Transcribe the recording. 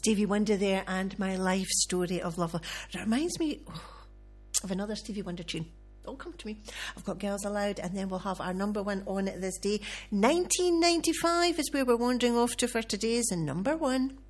Stevie Wonder there, and My Life Story of Love. It reminds me of another Stevie Wonder tune. Don't come to me. I've got Girls Aloud, and then we'll have our number one on this day. 1995 is where we're wandering off to for today's number one.